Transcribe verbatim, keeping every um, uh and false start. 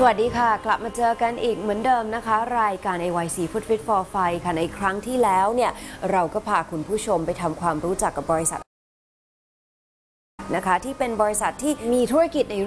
วัสดีค่ะกลับมาเจอกันอีกเหมือนเดิมนะคะรายการ เอ วาย ซี Food Fit for Fight ค่ะในครั้งที่แล้วเนี่ยเราก็พาคุณผู้ชมไปทำความรู้จักกับบริษัทนะคะที่เป็นบริษัทที่มีธุรกิจใน